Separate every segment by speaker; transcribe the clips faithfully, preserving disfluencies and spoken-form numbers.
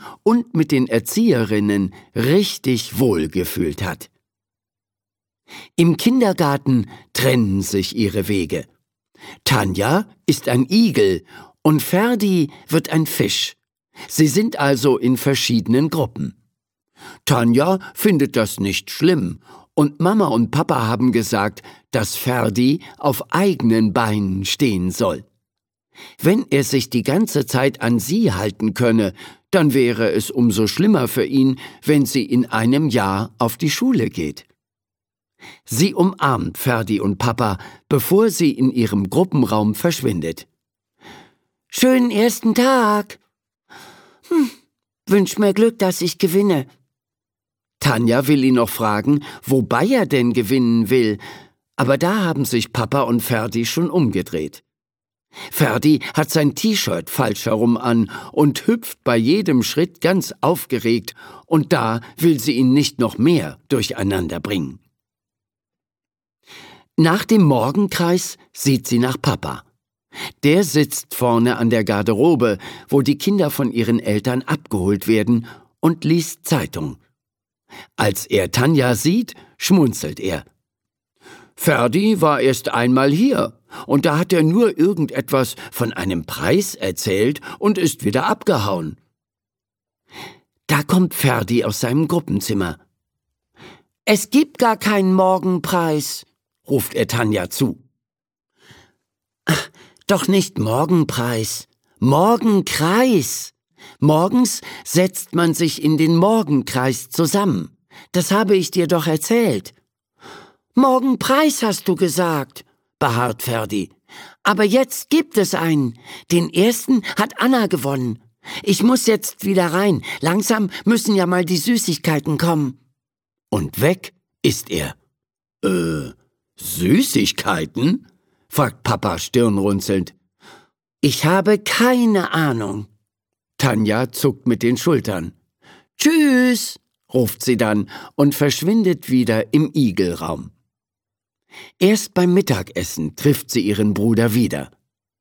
Speaker 1: Eltern und mit den Erzieherinnen richtig wohlgefühlt hat. Im Kindergarten trennen sich ihre Wege. Tanja ist ein Igel und Ferdi wird ein Fisch. Sie sind also in verschiedenen Gruppen. Tanja findet das nicht schlimm und Mama und Papa haben gesagt, dass Ferdi auf eigenen Beinen stehen soll. Wenn er sich die ganze Zeit an sie halten könne, dann wäre es umso schlimmer für ihn, wenn sie in einem Jahr auf die Schule geht. Sie umarmt Ferdi und Papa, bevor sie in ihrem Gruppenraum verschwindet. »Schönen ersten Tag. Hm, wünsch mir Glück, dass ich gewinne.« Tanja will ihn noch fragen, wobei er denn gewinnen will, aber da haben sich Papa und Ferdi schon umgedreht. Ferdi hat sein T-Shirt falsch herum an und hüpft bei jedem Schritt ganz aufgeregt, und da will sie ihn nicht noch mehr durcheinander bringen. Nach dem Morgenkreis sieht sie nach Papa. Der sitzt vorne an der Garderobe, wo die Kinder von ihren Eltern abgeholt werden, und liest Zeitung. Als er Tanja sieht, schmunzelt er. Ferdi war erst einmal hier, und da hat er nur irgendetwas von einem Preis erzählt und ist wieder abgehauen. Da kommt Ferdi aus seinem Gruppenzimmer. »Es gibt gar keinen Morgenpreis«, ruft er Tanja zu. »Ach, doch nicht Morgenpreis, Morgenkreis. Morgens setzt man sich in den Morgenkreis zusammen. Das habe ich dir doch erzählt.« »Morgenpreis hast du gesagt«, beharrt Ferdi. »Aber jetzt gibt es einen. Den ersten hat Anna gewonnen. Ich muss jetzt wieder rein. Langsam müssen ja mal die Süßigkeiten kommen.« Und weg ist er. »Äh, Süßigkeiten?« fragt Papa stirnrunzelnd. »Ich habe keine Ahnung.« Tanja zuckt mit den Schultern. »Tschüss«, ruft sie dann und verschwindet wieder im Igelraum. Erst beim Mittagessen trifft sie ihren Bruder wieder.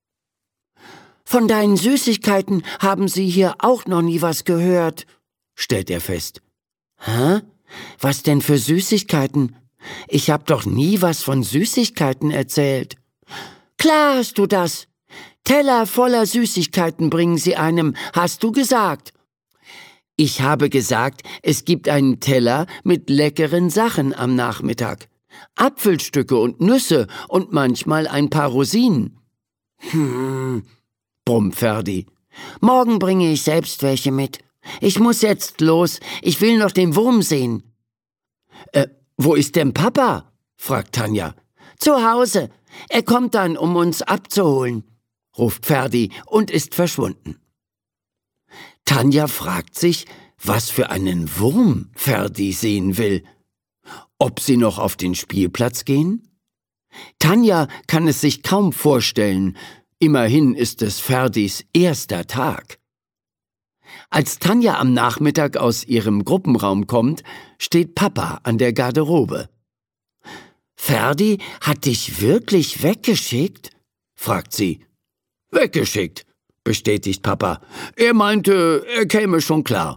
Speaker 1: »Von deinen Süßigkeiten haben Sie hier auch noch nie was gehört«, stellt er fest. »Hä? Was denn für Süßigkeiten? Ich hab doch nie was von Süßigkeiten erzählt.« »Klar hast du das. Teller voller Süßigkeiten bringen sie einem, hast du gesagt.« »Ich habe gesagt, es gibt einen Teller mit leckeren Sachen am Nachmittag. Apfelstücke und Nüsse und manchmal ein paar Rosinen.« »Hm«, brummt Ferdi. »Morgen bringe ich selbst welche mit. Ich muss jetzt los, ich will noch den Wurm sehen.« »Äh, wo ist denn Papa?« fragt Tanja. »Zu Hause. Er kommt dann, um uns abzuholen«, ruft Ferdi und ist verschwunden. Tanja fragt sich, was für einen Wurm Ferdi sehen will. Ob sie noch auf den Spielplatz gehen? Tanja kann es sich kaum vorstellen. Immerhin ist es Ferdis erster Tag. Als Tanja am Nachmittag aus ihrem Gruppenraum kommt, steht Papa an der Garderobe. »Ferdi hat dich wirklich weggeschickt?« fragt sie. »Weggeschickt«, bestätigt Papa. »Er meinte, er käme schon klar.«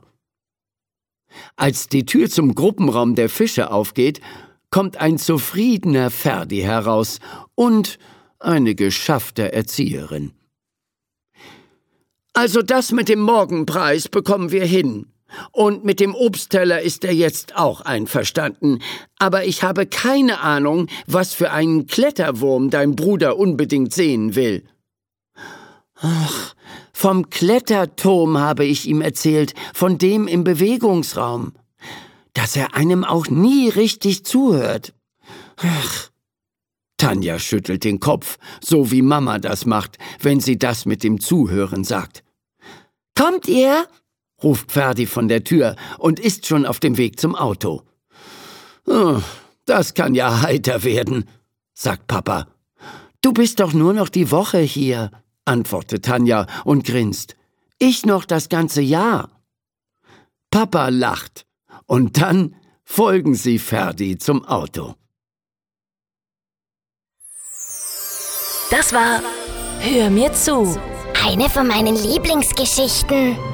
Speaker 1: Als die Tür zum Gruppenraum der Fische aufgeht, kommt ein zufriedener Ferdi heraus und eine geschaffte Erzieherin. »Also das mit dem Morgenpreis bekommen wir hin. Und mit dem Obstteller ist er jetzt auch einverstanden. Aber ich habe keine Ahnung, was für einen Kletterwurm dein Bruder unbedingt sehen will.« »Ach, vom Kletterturm habe ich ihm erzählt, von dem im Bewegungsraum. Dass er einem auch nie richtig zuhört. Ach.« Tanja schüttelt den Kopf, so wie Mama das macht, wenn sie das mit dem Zuhören sagt. »Kommt ihr?« ruft Ferdi von der Tür und ist schon auf dem Weg zum Auto. »Oh, das kann ja heiter werden«, sagt Papa. »Du bist doch nur noch die Woche hier«, antwortet Tanja und grinst. »Ich noch das ganze Jahr.« Papa lacht und dann folgen sie Ferdi zum Auto.
Speaker 2: Das war Hör mir zu.
Speaker 3: Eine von meinen Lieblingsgeschichten.